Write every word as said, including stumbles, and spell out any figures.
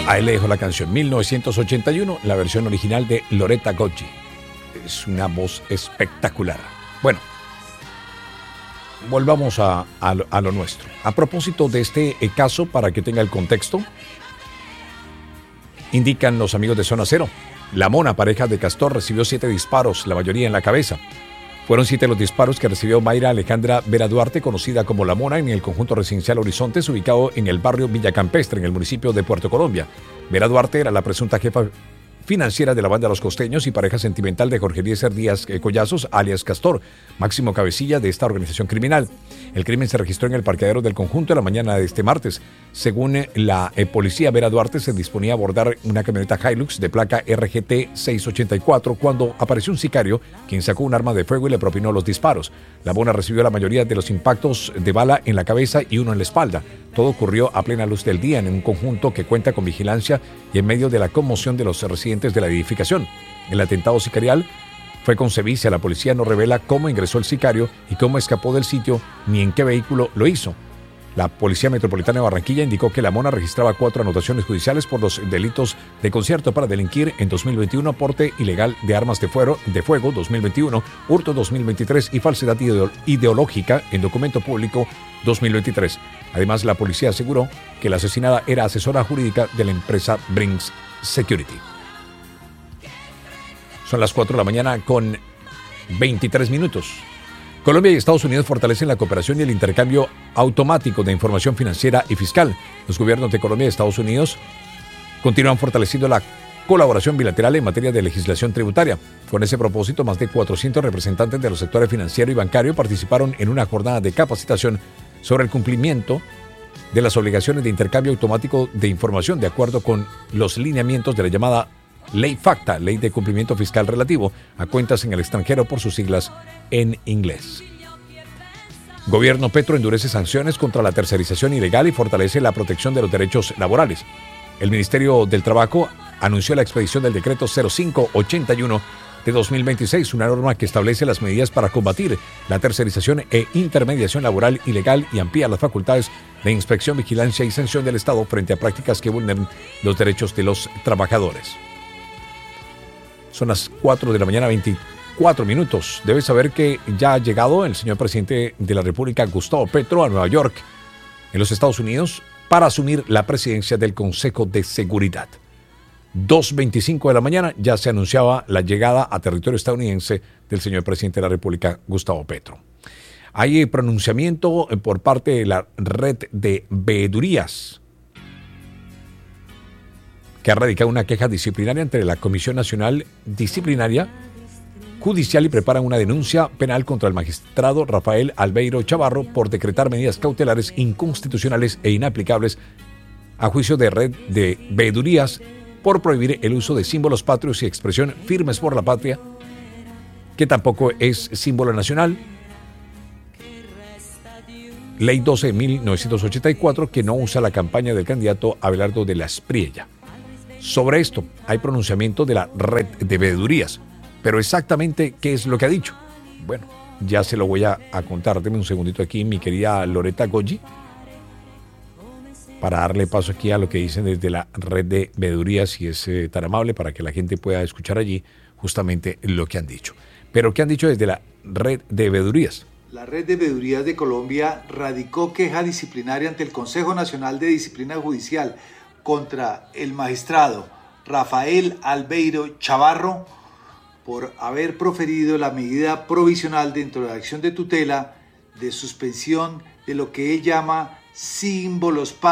Ahí le dejo la canción, mil novecientos ochenta y uno, la versión original de Loretta Goggi. Es una voz espectacular. Bueno, volvamos a, a, lo, a lo nuestro. A propósito de este eh, caso, para que tenga el contexto, indican los amigos de Zona Cero. La Mona, pareja de Castor, recibió siete disparos, la mayoría en la cabeza. Fueron siete los disparos que recibió Mayra Alejandra Vera Duarte, conocida como La Mona, en el conjunto residencial Horizontes, ubicado en el barrio Villa Campestre, en el municipio de Puerto Colombia. Vera Duarte era la presunta jefa financiera de la banda Los Costeños y pareja sentimental de Jorge Eliezer Díaz Collazos, alias Castor, máximo cabecilla de esta organización criminal. El crimen se registró en el parqueadero del conjunto en la mañana de este martes. Según la eh, policía, Vera Duarte se disponía a abordar una camioneta Hilux de placa R G T seiscientos ochenta y cuatro cuando apareció un sicario quien sacó un arma de fuego y le propinó los disparos. La Mona recibió la mayoría de los impactos de bala en la cabeza y uno en la espalda. Todo ocurrió a plena luz del día en un conjunto que cuenta con vigilancia y en medio de la conmoción de los residentes de la edificación. El atentado sicarial fue con sevicia. La policía no revela cómo ingresó el sicario y cómo escapó del sitio ni en qué vehículo lo hizo. La Policía Metropolitana de Barranquilla indicó que La Mona registraba cuatro anotaciones judiciales por los delitos de concierto para delinquir en dos mil veintiuno, porte ilegal de armas de fuego, de fuego dos mil veintiuno, hurto dos mil veintitrés y falsedad ideológica en documento público dos mil veintitrés. Además, la policía aseguró que la asesinada era asesora jurídica de la empresa Brinks Security. Son las cuatro de la mañana con veintitrés minutos. Colombia y Estados Unidos fortalecen la cooperación y el intercambio automático de información financiera y fiscal. Los gobiernos de Colombia y Estados Unidos continúan fortaleciendo la colaboración bilateral en materia de legislación tributaria. Con ese propósito, más de cuatrocientos representantes de los sectores financiero y bancario participaron en una jornada de capacitación sobre el cumplimiento de las obligaciones de intercambio automático de información de acuerdo con los lineamientos de la llamada Ley FACTA, Ley de Cumplimiento Fiscal Relativo a Cuentas en el Extranjero, por sus siglas en inglés. Gobierno Petro endurece sanciones contra la tercerización ilegal y fortalece la protección de los derechos laborales. El Ministerio del Trabajo anunció la expedición del decreto cero cinco ochenta y uno de dos mil veintiséis, una norma que establece las medidas para combatir la tercerización e intermediación laboral ilegal y amplía las facultades de inspección, vigilancia y sanción del Estado frente a prácticas que vulneren los derechos de los trabajadores. Son las cuatro de la mañana, veinticuatro minutos. Debes saber que ya ha llegado el señor presidente de la República, Gustavo Petro, a Nueva York, en los Estados Unidos, para asumir la presidencia del Consejo de Seguridad. dos veinticinco de la mañana ya se anunciaba la llegada a territorio estadounidense del señor presidente de la República, Gustavo Petro. Hay pronunciamiento por parte de la red de veedurías, que ha radicado una queja disciplinaria ante la Comisión Nacional Disciplinaria Judicial y prepara una denuncia penal contra el magistrado Rafael Albeiro Chavarro por decretar medidas cautelares inconstitucionales e inaplicables a juicio de red de veedurías por prohibir el uso de símbolos patrios y expresión firmes por la patria, que tampoco es símbolo nacional. Ley doce de mil novecientos ochenta y cuatro, que no usa la campaña del candidato Abelardo de la Espriella. Sobre esto hay pronunciamiento de la red de veedurías, pero exactamente qué es lo que ha dicho. Bueno, ya se lo voy a, a contar. Deme un segundito aquí, mi querida Loretta Goggi, para darle paso aquí a lo que dicen desde la red de veedurías, si es eh, tan amable, para que la gente pueda escuchar allí justamente lo que han dicho. Pero ¿qué han dicho desde la red de veedurías? La Red de Veedurías de Colombia radicó queja disciplinaria ante el Consejo Nacional de Disciplina Judicial contra el magistrado Rafael Albeiro Chavarro por haber proferido la medida provisional dentro de la acción de tutela de suspensión de lo que él llama símbolos